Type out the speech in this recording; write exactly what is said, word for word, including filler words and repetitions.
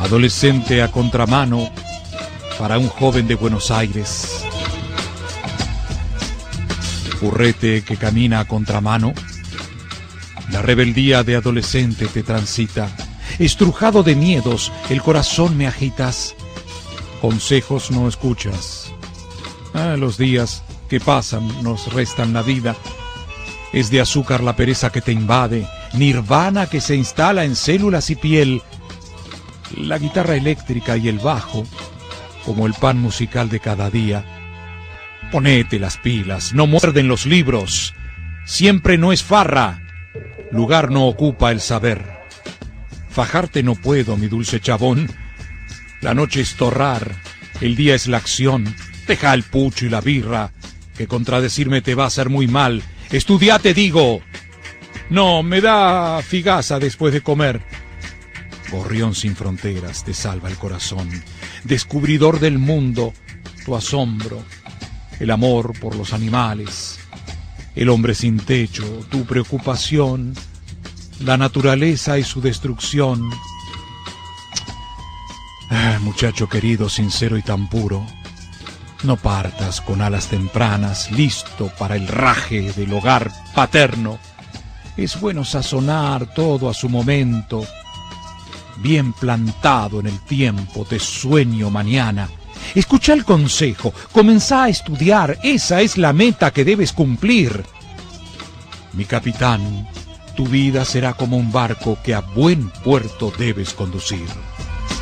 Adolescente a contramano para un joven de Buenos Aires. Burrete que camina a contramano, la rebeldía de adolescente te transita. Estrujado de miedos, el corazón me agitas. Consejos no escuchas. Ah, los días que pasan nos restan la vida. Es de azúcar la pereza que te invade, nirvana que se instala en células y piel. La guitarra eléctrica y el bajo, como el pan musical de cada día. Ponete las pilas, no muerden los libros. Siempre no es farra, lugar no ocupa el saber. Fajarte no puedo, mi dulce chabón. La noche es torrar, el día es la acción. Deja el pucho y la birra, que contradecirme te va a hacer muy mal. Estudia, te digo. No, me da figaza después de comer. Gorrión sin fronteras te salva el corazón. Descubridor del mundo, tu asombro. El amor por los animales. El hombre sin techo, tu preocupación. La naturaleza y su destrucción. Ah, muchacho querido, sincero y tan puro. No partas con alas tempranas, listo para el raje del hogar paterno. Es bueno sazonar todo a su momento. Bien plantado en el tiempo, te sueño mañana. Escucha el consejo, comenzá a estudiar, esa es la meta que debes cumplir. Mi capitán, tu vida será como un barco que a buen puerto debes conducir.